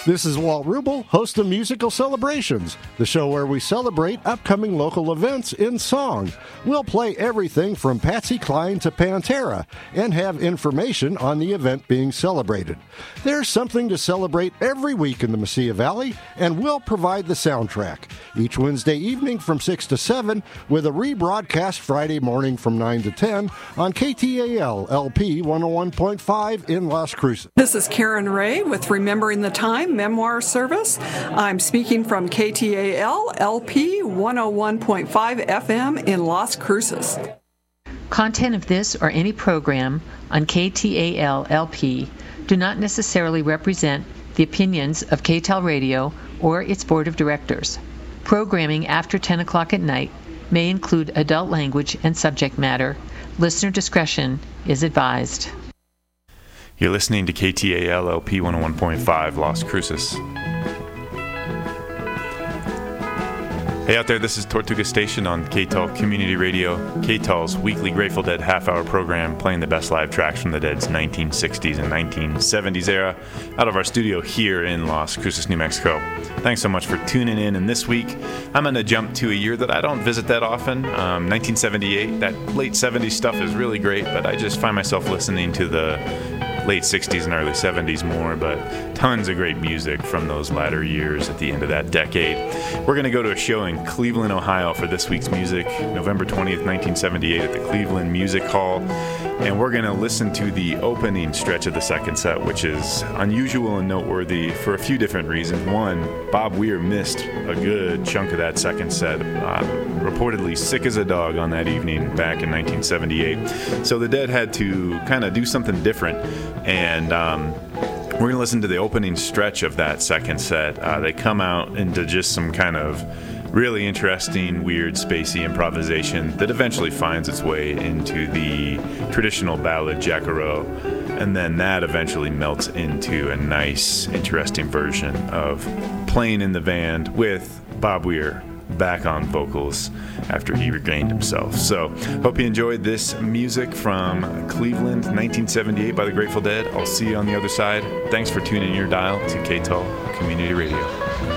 This is Walt Rubel, host of Musical Celebrations, the show where we celebrate upcoming local events in song. We'll play everything from Patsy Cline to Pantera and have information on the event being celebrated. There's something to celebrate every week in the Mesilla Valley, and we'll provide the soundtrack each Wednesday evening from 6 to 7 with a rebroadcast Friday morning from 9 to 10 on KTAL LP 101.5 in Las Cruces. This is Karen Ray with Remembering the Time Memoir Service. I'm speaking from KTAL LP 101.5 FM in Las Cruces. Content of this or any program on KTAL LP do not necessarily represent the opinions of KTAL Radio or its board of directors. Programming after 10 o'clock at night may include adult language and subject matter. Listener discretion is advised. You're listening to KTAL LP 101.5 Las Cruces. Hey out there, this is Tortuga Station on KTAL Community Radio, KTAL's weekly Grateful Dead half-hour program playing the best live tracks from the Dead's 1960s and 1970s era out of our studio here in Las Cruces, New Mexico. Thanks so much for tuning in, and this week I'm going to jump to a year that I don't visit that often, 1978. That late 70s stuff is really great, but I just find myself listening to the late 60s and early 70s more, but tons of great music from those latter years at the end of that decade. We're going to go to a show in Cleveland, Ohio for this week's music, November 20th, 1978 at the Cleveland Music Hall, and we're going to listen to the opening stretch of the second set, which is unusual and noteworthy for a few different reasons. One, Bob Weir missed a good chunk of that second set, reportedly sick as a dog on that evening back in 1978. So the Dead had to kind of do something different, and we're going to listen to the opening stretch of that second set. They come out into just some kind of really interesting, weird, spacey improvisation that eventually finds its way into the traditional ballad Jackaroo, and then that eventually melts into a nice, interesting version of playing in the band with Bob Weir back on vocals after he regained himself. So, hope you enjoyed this music from Cleveland, 1978 by the Grateful Dead. I'll see you on the other side. Thanks for tuning in your dial to KTAL Community Radio.